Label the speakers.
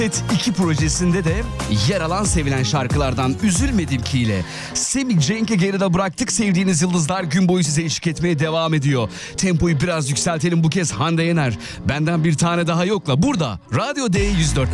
Speaker 1: 2 projesinde de yer alan sevilen şarkılardan Üzülmedim Ki ile Semih Cenk'i geride bıraktık. Sevdiğiniz yıldızlar gün boyu size eşlik etmeye devam ediyor. Tempoyu biraz yükseltelim, bu kez Hande Yener Benden Bir Tane Daha Yok'la burada Radyo D104.